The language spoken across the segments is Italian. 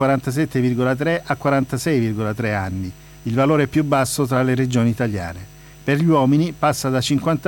47,3 a 46,3 anni, il valore più basso tra le regioni italiane. Per gli uomini passa da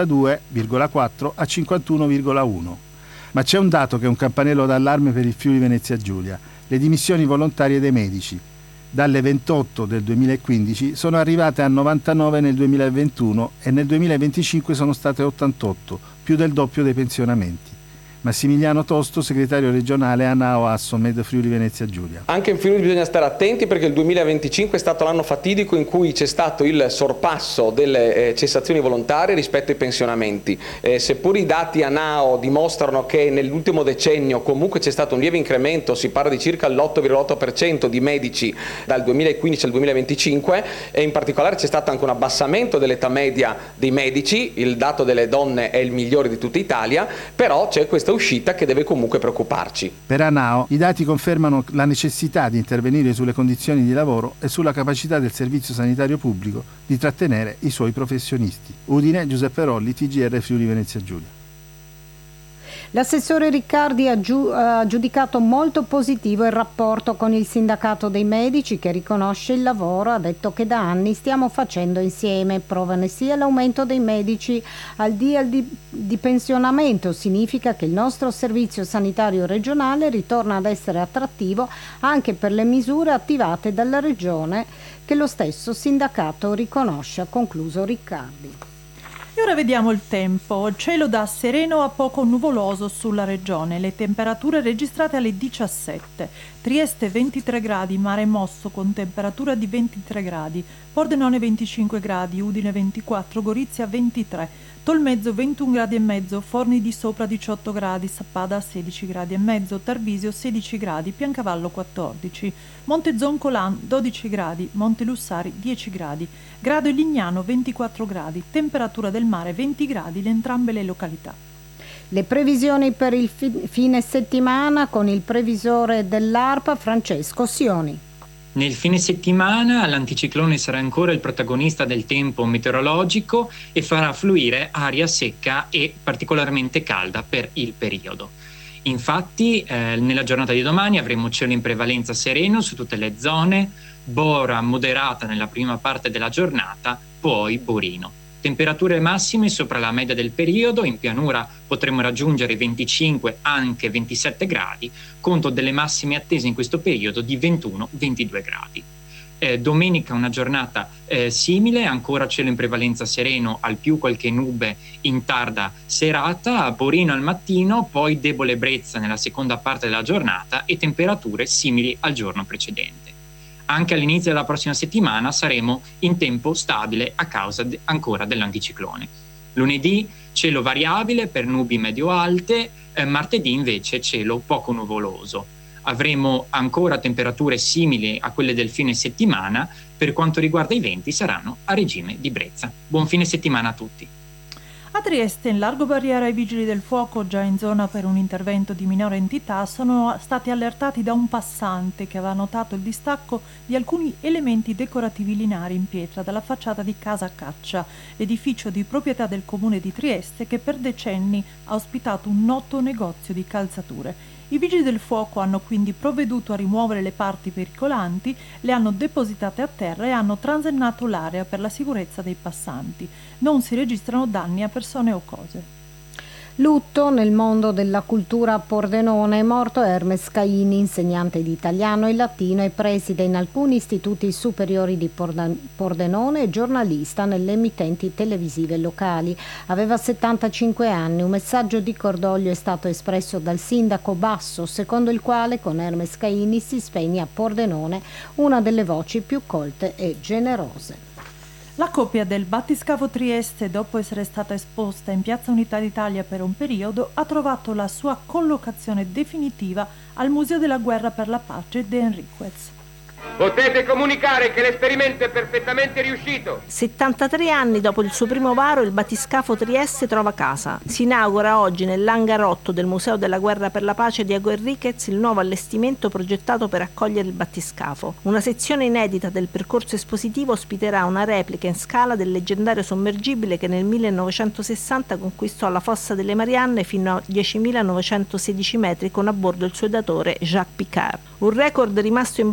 52,4 a 51,1. Ma c'è un dato che è un campanello d'allarme per il Friuli Venezia Giulia: le dimissioni volontarie dei medici. Dalle 28 del 2015 sono arrivate a 99 nel 2021 e nel 2025 sono state 88, più del doppio dei pensionamenti. Massimiliano Tosto, segretario regionale ANAO Assomed Friuli Venezia Giulia. Anche in Friuli bisogna stare attenti perché il 2025 è stato l'anno fatidico in cui c'è stato il sorpasso delle cessazioni volontarie rispetto ai pensionamenti. Seppur i dati ANAO dimostrano che nell'ultimo decennio comunque c'è stato un lieve incremento, si parla di circa l'8,8% di medici dal 2015 al 2025 e in particolare c'è stato anche un abbassamento dell'età media dei medici, il dato delle donne è il migliore di tutta Italia, però c'è questa uscita che deve comunque preoccuparci. Per ANAO i dati confermano la necessità di intervenire sulle condizioni di lavoro e sulla capacità del servizio sanitario pubblico di trattenere i suoi professionisti. Udine, Giuseppe Rolli, TGR Friuli Venezia Giulia. L'assessore Riccardi ha giudicato molto positivo il rapporto con il sindacato dei medici che riconosce il lavoro. Ha detto che da anni stiamo facendo insieme, prova ne sia l'aumento dei medici al di pensionamento. Significa che il nostro servizio sanitario regionale ritorna ad essere attrattivo anche per le misure attivate dalla regione che lo stesso sindacato riconosce, ha concluso Riccardi. E ora vediamo il tempo. Cielo da sereno a poco nuvoloso sulla regione. Le temperature registrate alle 17. Trieste 23 gradi, Mare Mosso con temperatura di 23 gradi. Pordenone 25 gradi, Udine 24, Gorizia 23. Tolmezzo 21 gradi e mezzo, Forni di Sopra 18 gradi, Sappada 16 gradi e mezzo, Tarvisio 16 gradi, Piancavallo 14, Montezoncolan 12 gradi, Montelussari 10 gradi, Grado e Lignano 24 gradi, temperatura del mare 20 gradi in entrambe le località. Le previsioni per il fine settimana con il previsore dell'ARPA Francesco Sioni. Nel fine settimana l'anticiclone sarà ancora il protagonista del tempo meteorologico e farà fluire aria secca e particolarmente calda per il periodo. Infatti nella giornata di domani avremo cielo in prevalenza sereno su tutte le zone, bora moderata nella prima parte della giornata, poi borino. Temperature massime sopra la media del periodo, in pianura potremo raggiungere 25, anche 27 gradi, contro delle massime attese in questo periodo di 21-22 gradi. Domenica una giornata simile, ancora cielo in prevalenza sereno, al più qualche nube in tarda serata, borino al mattino, poi debole brezza nella seconda parte della giornata e temperature simili al giorno precedente. Anche all'inizio della prossima settimana saremo in tempo stabile a causa ancora dell'anticiclone. Lunedì cielo variabile per nubi medio-alte, martedì invece cielo poco nuvoloso. Avremo ancora temperature simili a quelle del fine settimana, per quanto riguarda i venti saranno a regime di brezza. Buon fine settimana a tutti. A Trieste, in largo barriera, i vigili del fuoco, già in zona per un intervento di minore entità, sono stati allertati da un passante che aveva notato il distacco di alcuni elementi decorativi lineari in pietra dalla facciata di Casa Caccia, l'edificio di proprietà del comune di Trieste che per decenni ha ospitato un noto negozio di calzature. I vigili del fuoco hanno quindi provveduto a rimuovere le parti pericolanti, le hanno depositate a terra e hanno transennato l'area per la sicurezza dei passanti. Non si registrano danni a persone o cose. Lutto nel mondo della cultura a Pordenone. È morto Hermes Caini, insegnante di italiano e latino e preside in alcuni istituti superiori di Pordenone e giornalista nelle emittenti televisive locali. Aveva 75 anni. Un messaggio di cordoglio è stato espresso dal sindaco Basso, secondo il quale con Hermes Caini si spegne a Pordenone una delle voci più colte e generose. La coppia del battiscafo Trieste, dopo essere stata esposta in Piazza Unità d'Italia per un periodo, ha trovato la sua collocazione definitiva al Museo della Guerra per la Pace de Enriquez. Potete comunicare che l'esperimento è perfettamente riuscito. 73 anni dopo il suo primo varo, il battiscafo Trieste trova casa. Si inaugura oggi nell'hangar 8 del Museo della Guerra per la Pace Diego Enriquez il nuovo allestimento progettato per accogliere il battiscafo. Una sezione inedita del percorso espositivo ospiterà una replica in scala del leggendario sommergibile che nel 1960 conquistò la Fossa delle Marianne fino a 10.916 metri con a bordo il suo datore Jacques Picard. Un record rimasto in